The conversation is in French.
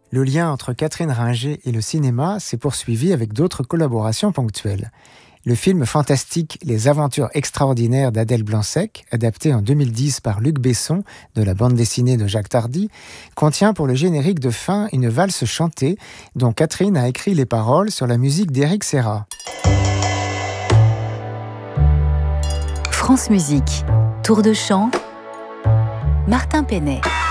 Le lien entre Catherine Ringer et le cinéma s'est poursuivi avec d'autres collaborations ponctuelles. Le film fantastique Les aventures extraordinaires d'Adèle Blanc-Sec, adapté en 2010 par Luc Besson de la bande dessinée de Jacques Tardy, contient pour le générique de fin une valse chantée dont Catherine a écrit les paroles sur la musique d'Éric Serra. France Musique, Tour de chant, Martin Penet.